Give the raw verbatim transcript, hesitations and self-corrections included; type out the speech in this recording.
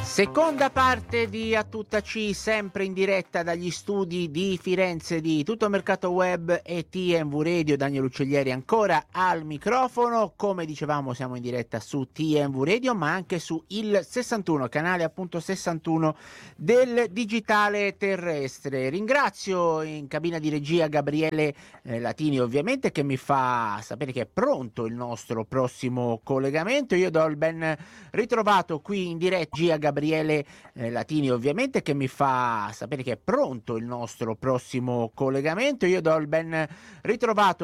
Seconda parte di A Tutta C, sempre in diretta dagli studi di Firenze di Tutto Mercato Web e T M V Radio. Daniel Uccellieri ancora al microfono. Come dicevamo, siamo in diretta su T M V Radio, ma anche su il sessantuno, canale appunto sessantuno del digitale terrestre. Ringrazio in cabina di regia Gabriele eh, Latini, ovviamente, che mi fa sapere che è pronto il nostro prossimo collegamento. Io do il ben ritrovato qui in diretta a Gabriele eh, Latini, ovviamente, che mi fa sapere che è pronto il nostro prossimo collegamento. Io do il ben ritrovato